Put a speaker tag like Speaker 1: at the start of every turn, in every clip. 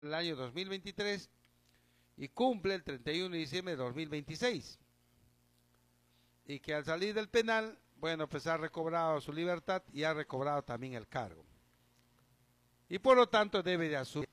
Speaker 1: el año 2023 y cumple el 31 de diciembre de 2026. Y que al salir del penal, bueno, pues ha recobrado su libertad y ha recobrado también el cargo. Y por lo tanto debe de asumir.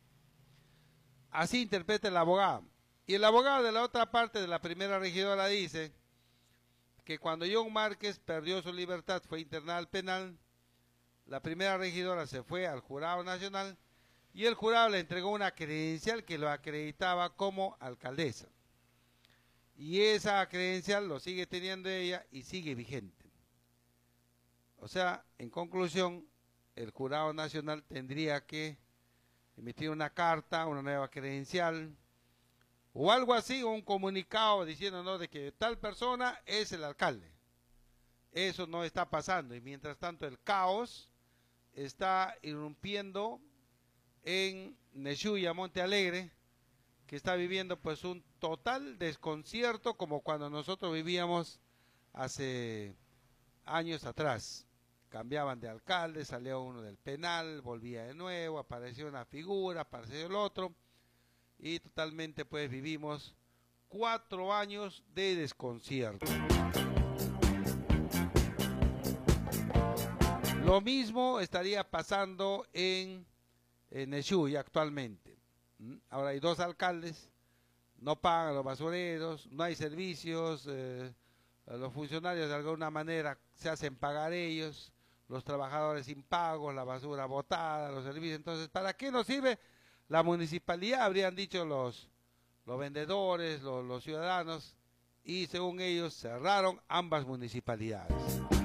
Speaker 1: Así interpreta el abogado. Y el abogado de la otra parte de la primera regidora dice que cuando John Márquez perdió su libertad, fue internado al penal, la primera regidora se fue al jurado nacional y el jurado le entregó una credencial que lo acreditaba como alcaldesa. Y esa credencial lo sigue teniendo ella y sigue vigente. O sea, en conclusión, el jurado nacional tendría que emitir una carta, una nueva credencial, o algo así, o un comunicado diciendo, ¿no?, de que tal persona es el alcalde. Eso no está pasando, y mientras tanto el caos está irrumpiendo en Nexuya, Monte Alegre, que está viviendo pues un total desconcierto como cuando nosotros vivíamos hace años atrás. Cambiaban de alcalde, salía uno del penal, volvía de nuevo, apareció una figura, apareció el otro, y totalmente pues vivimos 4 años de desconcierto. Lo mismo estaría pasando en Nexuya actualmente. Ahora hay 2 alcaldes, no pagan los basureros, no hay servicios, los funcionarios de alguna manera se hacen pagar ellos, los trabajadores sin pagos, la basura botada, los servicios. Entonces, ¿para qué nos sirve la municipalidad? Habrían dicho los vendedores, los ciudadanos, y según ellos cerraron ambas municipalidades.